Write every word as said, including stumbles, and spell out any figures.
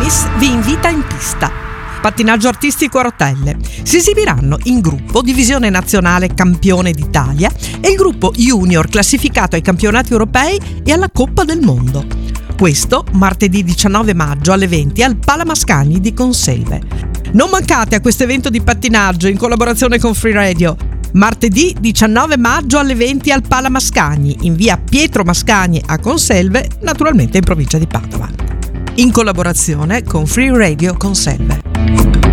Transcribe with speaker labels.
Speaker 1: Tennis vi invita in pista. Pattinaggio artistico a rotelle. Si esibiranno in gruppo Divisione Nazionale Campione d'Italia e il gruppo Junior classificato ai campionati europei e alla Coppa del Mondo. Questo martedì diciannove maggio alle venti al Pala Mascagni di Conselve. Non mancate a questo evento di pattinaggio in collaborazione con Free Radio. Martedì diciannove maggio alle venti al Pala Mascagni, in via Pietro Mascagni a Conselve, naturalmente in provincia di Padova. In collaborazione con Free Radio Conselve.